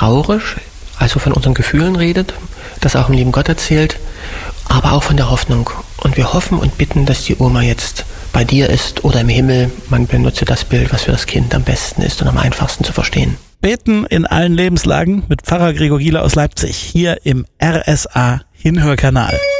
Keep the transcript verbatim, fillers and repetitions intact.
traurig, also von unseren Gefühlen redet, das auch im lieben Gott erzählt, aber auch von der Hoffnung. Und wir hoffen und bitten, dass die Oma jetzt bei dir ist oder im Himmel. Man benutze das Bild, was für das Kind am besten ist und am einfachsten zu verstehen. Beten in allen Lebenslagen mit Pfarrer Gregor Giele aus Leipzig, hier im R S A Hinhörkanal.